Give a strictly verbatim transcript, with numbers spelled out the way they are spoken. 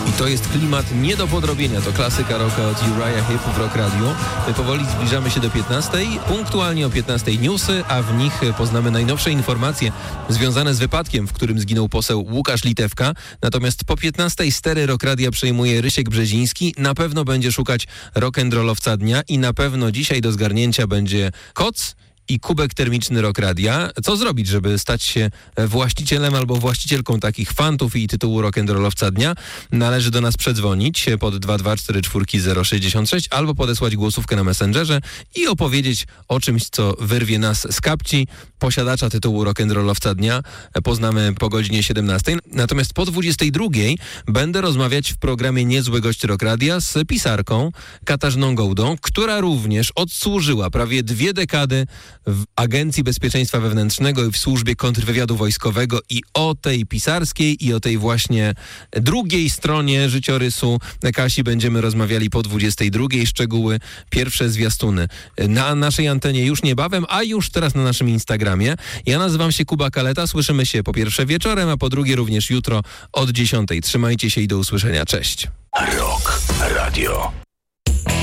I to jest klimat nie do podrobienia. To klasyka rocka od Uriah Heep w Rock Radio. My powoli zbliżamy się do piętnastej. Punktualnie o piętnastej newsy, a w nich poznamy najnowsze informacje związane z wypadkiem, w którym zginął poseł Łukasz Litewka. Natomiast po piętnastej stery Rock Radia przejmuje Rysiek Brzeziński. Na pewno będzie szukać rock'n'rollowca dnia i na pewno dzisiaj do zgarnięcia będzie koc i kubek termiczny Rock Radia. Co zrobić, żeby stać się właścicielem albo właścicielką takich fantów i tytułu rock'n'rollowca dnia? Należy do nas przedzwonić pod dwa dwa cztery cztery zero sześć sześć albo podesłać głosówkę na Messengerze i opowiedzieć o czymś, co wyrwie nas z kapci. Posiadacza tytułu rock'n'rollowca dnia poznamy po godzinie siedemnastej. Natomiast po dwudziestej drugiej będę rozmawiać w programie Niezły Gość Rock Radia z pisarką Katarzyną Gołdą, która również odsłużyła prawie dwie dekady w Agencji Bezpieczeństwa Wewnętrznego i w Służbie Kontrwywiadu Wojskowego i o tej pisarskiej i o tej właśnie drugiej stronie życiorysu Kasi będziemy rozmawiali po dwudziestej drugiej. Szczegóły, pierwsze zwiastuny na naszej antenie już niebawem, a już teraz na naszym Instagramie. Ja nazywam się Kuba Kaleta, słyszymy się po pierwsze wieczorem, a po drugie również jutro od dziesiątej. Trzymajcie się i do usłyszenia. Cześć. Rock Radio.